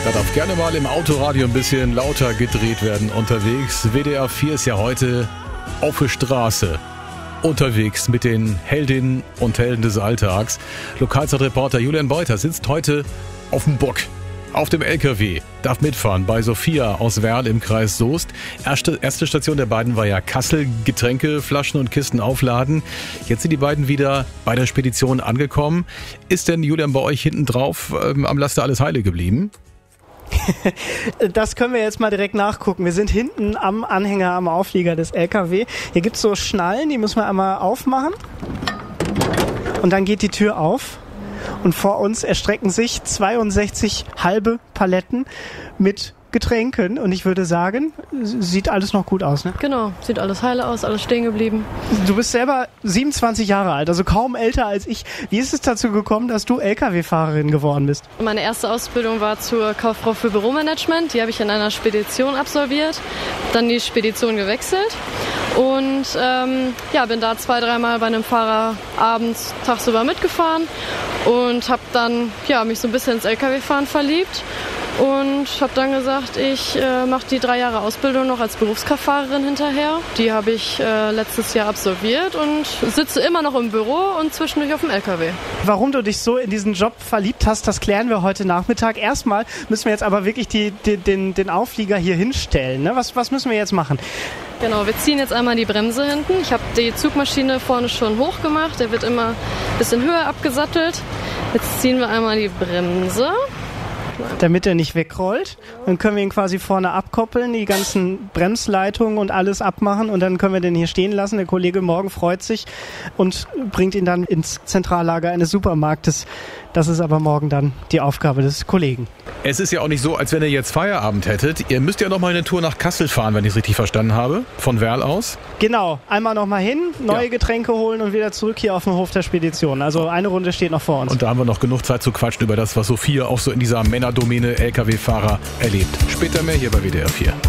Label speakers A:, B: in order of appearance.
A: Da darf gerne mal im Autoradio ein bisschen lauter gedreht werden unterwegs. WDR 4 ist ja heute auf der Straße unterwegs mit den Heldinnen und Helden des Alltags. Lokalzeitreporter Julian Beuter sitzt heute auf dem Bock, auf dem LKW, darf mitfahren bei Sophia aus Werl im Kreis Soest. Erste Station der beiden war ja Kassel, Getränkeflaschen und Kisten aufladen. Jetzt sind die beiden wieder bei der Spedition angekommen. Ist denn, Julian, bei euch hinten drauf am Laster alles heile geblieben?
B: Das können wir jetzt mal direkt nachgucken. Wir sind hinten am Anhänger, am Auflieger des LKW. Hier gibt es so Schnallen, die müssen wir einmal aufmachen. Und dann geht die Tür auf. Und vor uns erstrecken sich 62 halbe Paletten mit Getränken. Und ich würde sagen, sieht alles noch gut aus, ne?
C: Genau, sieht alles heile aus, alles stehen geblieben.
B: Du bist selber 27 Jahre alt, also kaum älter als ich. Wie ist es dazu gekommen, dass du LKW-Fahrerin geworden bist?
C: Meine erste Ausbildung war zur Kauffrau für Büromanagement. Die habe ich in einer Spedition absolviert, dann die Spedition gewechselt. Und bin da 2-3 Mal bei einem Fahrer abends, tagsüber mitgefahren und habe dann mich so ein bisschen ins LKW-Fahren verliebt. Und habe dann gesagt, ich mache die 3 Jahre Ausbildung noch als Berufskraftfahrerin hinterher. Die habe ich letztes Jahr absolviert und sitze immer noch im Büro und zwischendurch auf dem LKW.
B: Warum du dich so in diesen Job verliebt hast, das klären wir heute Nachmittag. Erstmal müssen wir jetzt aber wirklich den Auflieger hier hinstellen. Ne? Was müssen wir jetzt machen?
C: Genau, wir ziehen jetzt einmal die Bremse hinten. Ich habe die Zugmaschine vorne schon hoch gemacht. Der wird immer ein bisschen höher abgesattelt. Jetzt ziehen wir einmal die Bremse.
B: Damit er nicht wegrollt. Dann können wir ihn quasi vorne abkoppeln, die ganzen Bremsleitungen und alles abmachen und dann können wir den hier stehen lassen. Der Kollege morgen freut sich und bringt ihn dann ins Zentrallager eines Supermarktes. Das ist aber morgen dann die Aufgabe des Kollegen.
A: Es ist ja auch nicht so, als wenn ihr jetzt Feierabend hättet. Ihr müsst ja noch mal eine Tour nach Kassel fahren, wenn ich es richtig verstanden habe, von Werl aus.
B: Genau, einmal noch mal hin, neue Getränke holen und wieder zurück hier auf den Hof der Spedition. Also eine Runde steht noch vor uns.
A: Und da haben wir noch genug Zeit zu quatschen über das, was Sophia auch so in dieser Männerdomäne LKW-Fahrer erlebt. Später mehr hier bei WDR 4.